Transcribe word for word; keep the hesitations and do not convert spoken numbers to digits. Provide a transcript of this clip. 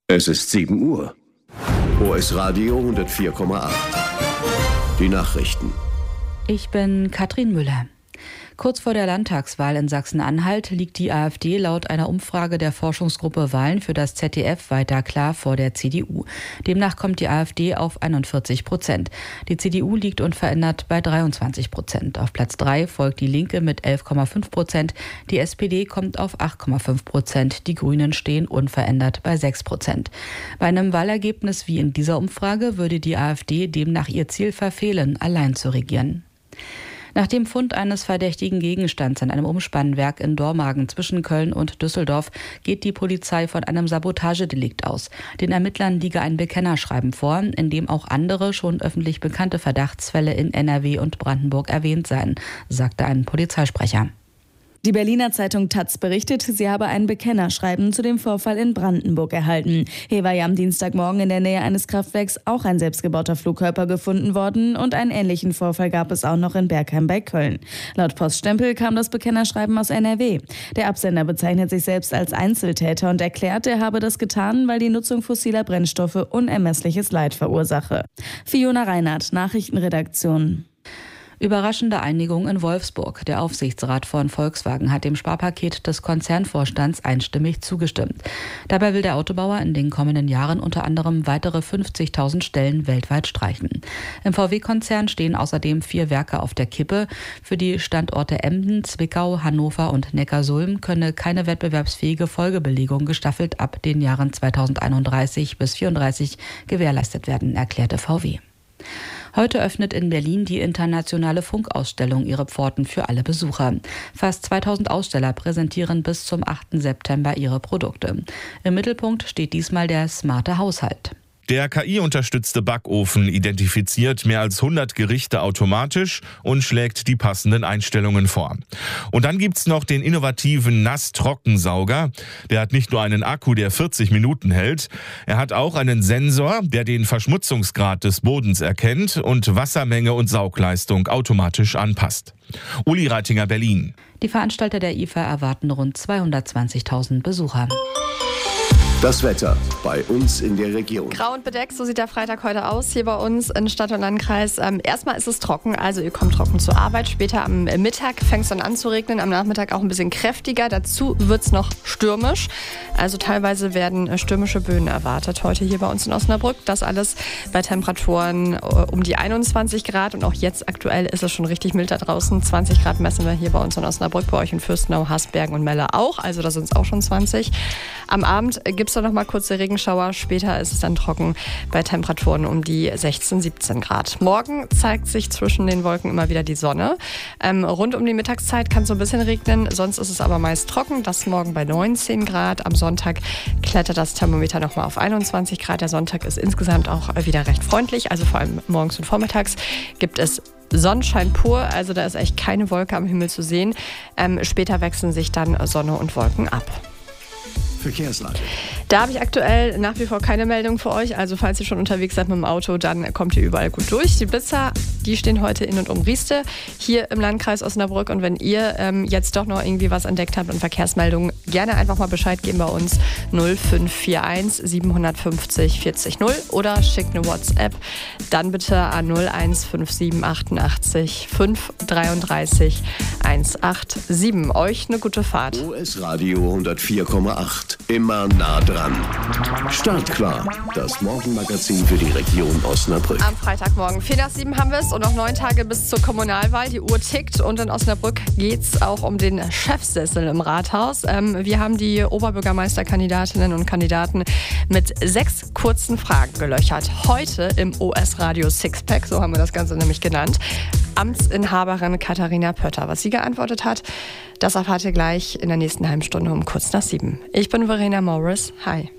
Es ist sieben Uhr. O S Radio hundertvier Komma acht. Die Nachrichten. Ich bin Katrin Müller. Kurz vor der Landtagswahl in Sachsen-Anhalt liegt die AfD laut einer Umfrage der Forschungsgruppe Wahlen für das Z D F weiter klar vor der C D U. Demnach kommt die AfD auf einundvierzig Prozent. Die C D U liegt unverändert bei dreiundzwanzig Prozent. Auf Platz drei folgt die Linke mit elf Komma fünf Prozent. Die S P D kommt auf acht Komma fünf Prozent. Die Grünen stehen unverändert bei sechs Prozent. Bei einem Wahlergebnis wie in dieser Umfrage würde die AfD demnach ihr Ziel verfehlen, allein zu regieren. Nach dem Fund eines verdächtigen Gegenstands an einem Umspannwerk in Dormagen zwischen Köln und Düsseldorf geht die Polizei von einem Sabotagedelikt aus. Den Ermittlern liege ein Bekennerschreiben vor, in dem auch andere schon öffentlich bekannte Verdachtsfälle in N R W und Brandenburg erwähnt seien, sagte ein Polizeisprecher. Die Berliner Zeitung Taz berichtet, sie habe ein Bekennerschreiben zu dem Vorfall in Brandenburg erhalten. Hier war ja am Dienstagmorgen in der Nähe eines Kraftwerks auch ein selbstgebauter Flugkörper gefunden worden und einen ähnlichen Vorfall gab es auch noch in Bergheim bei Köln. Laut Poststempel kam das Bekennerschreiben aus N R W. Der Absender bezeichnet sich selbst als Einzeltäter und erklärt, er habe das getan, weil die Nutzung fossiler Brennstoffe unermessliches Leid verursache. Fiona Reinhardt, Nachrichtenredaktion. Überraschende Einigung in Wolfsburg. Der Aufsichtsrat von Volkswagen hat dem Sparpaket des Konzernvorstands einstimmig zugestimmt. Dabei will der Autobauer in den kommenden Jahren unter anderem weitere fünfzigtausend Stellen weltweit streichen. Im V W-Konzern stehen außerdem vier Werke auf der Kippe. Für die Standorte Emden, Zwickau, Hannover und Neckarsulm könne keine wettbewerbsfähige Folgebelegung gestaffelt ab den Jahren zweitausendeinunddreißig bis vierunddreißig gewährleistet werden, erklärte V W. Heute öffnet in Berlin die internationale Funkausstellung ihre Pforten für alle Besucher. Fast zweitausend Aussteller präsentieren bis zum achten September ihre Produkte. Im Mittelpunkt steht diesmal der smarte Haushalt. Der K I-unterstützte Backofen identifiziert mehr als hundert Gerichte automatisch und schlägt die passenden Einstellungen vor. Und dann gibt's noch den innovativen Nass-Trockensauger. Der hat nicht nur einen Akku, der vierzig Minuten hält, er hat auch einen Sensor, der den Verschmutzungsgrad des Bodens erkennt und Wassermenge und Saugleistung automatisch anpasst. Uli Reitinger, Berlin. Die Veranstalter der I F A erwarten rund zweihundertzwanzigtausend Besucher. Das Wetter bei uns in der Region. Grau und bedeckt, so sieht der Freitag heute aus hier bei uns in Stadt und Landkreis. Ähm, erstmal ist es trocken, also ihr kommt trocken zur Arbeit. Später am Mittag fängt es dann an zu regnen, am Nachmittag auch ein bisschen kräftiger. Dazu wird es noch stürmisch. Also teilweise werden stürmische Böen erwartet heute hier bei uns in Osnabrück. Das alles bei Temperaturen äh, um die einundzwanzig Grad und auch jetzt aktuell ist es schon richtig mild da draußen. zwanzig Grad messen wir hier bei uns in Osnabrück, bei euch in Fürstenau, Hasbergen und Melle auch. Also da sind es auch schon zwanzig. Am Abend gibt es dann noch mal kurze Regenschauer. Später ist es dann trocken bei Temperaturen um die sechzehn, siebzehn Grad. Morgen zeigt sich zwischen den Wolken immer wieder die Sonne. Ähm, rund um die Mittagszeit kann es so ein bisschen regnen. Sonst ist es aber meist trocken. Das morgen bei neunzehn Grad. Am Sonntag klettert das Thermometer noch mal auf einundzwanzig Grad. Der Sonntag ist insgesamt auch wieder recht freundlich. Also vor allem morgens und vormittags gibt es Sonnenschein pur. Also da ist echt keine Wolke am Himmel zu sehen. Ähm, später wechseln sich dann Sonne und Wolken ab. Verkehrslage. Da habe ich aktuell nach wie vor keine Meldung für euch. Also falls ihr schon unterwegs seid mit dem Auto, dann kommt ihr überall gut durch. Die Blitzer, die stehen heute in und um Rieste hier im Landkreis Osnabrück. Und wenn ihr ähm, jetzt doch noch irgendwie was entdeckt habt und Verkehrsmeldungen, gerne einfach mal Bescheid geben bei uns null fünf vier eins sieben fünf null vierzig null oder schickt eine WhatsApp. Dann bitte an null eins fünf sieben achtundachtzig fünf dreiunddreißig hundertsiebenundachtzig. Euch eine gute Fahrt. O S Radio hundertvier Komma acht. Immer nah dran. Startklar. Das Morgenmagazin für die Region Osnabrück. Am Freitagmorgen. vier nach sieben haben wir es und noch neun Tage bis zur Kommunalwahl. Die Uhr tickt und in Osnabrück geht es auch um den Chefsessel im Rathaus. Ähm, wir haben die Oberbürgermeisterkandidatinnen und Kandidaten mit sechs kurzen Fragen gelöchert. Heute im O S Radio Sixpack, so haben wir das Ganze nämlich genannt. Amtsinhaberin Katharina Pötter. Was sie geantwortet hat, das erfahrt ihr gleich in der nächsten halben Stunde um kurz nach sieben. Ich bin Verena Morris. Hi.